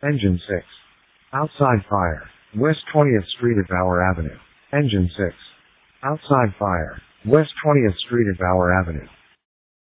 Engine 6. Outside fire. West 20th Street at Bauer Avenue. Engine 6. Outside fire. West 20th Street at Bauer Avenue.